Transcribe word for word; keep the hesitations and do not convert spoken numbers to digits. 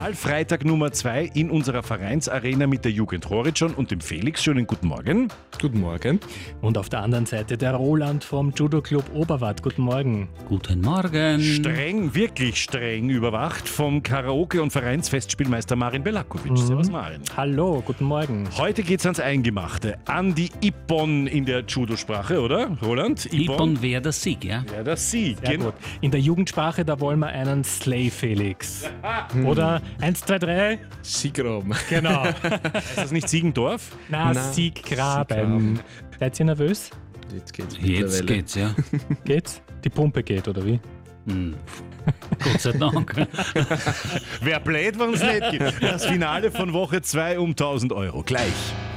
Freitag Nummer zwei in unserer Vereinsarena mit der Jugend Horizon und dem Felix. Schönen guten Morgen. Guten Morgen. Und auf der anderen Seite der Roland vom Judo Club Oberwart. Guten Morgen. Guten Morgen. Streng, wirklich streng überwacht vom Karaoke- und Vereinsfestspielmeister Marin Belakovic. Mhm. Servus Marin. Hallo, guten Morgen. Heute geht's ans Eingemachte, an die Ippon in der Judo-Sprache, oder Roland? Ippon wäre der Sieg, ja? Wäre der Sieg, Sehr genau. gut. In der Jugendsprache, da wollen wir einen Slay Felix. Oder eins, zwei, drei. Siegraum. Genau. Ist das nicht Siegendorf? Na, Na, Sieggraben. Seid ihr nervös? Jetzt geht's Jetzt mittlerweile. geht's, ja. Geht's? Die Pumpe geht, oder wie? Hm. Gott sei Dank. Wer blöd, wenn es nicht geht. Das Finale von Woche zwei um tausend Euro. Gleich.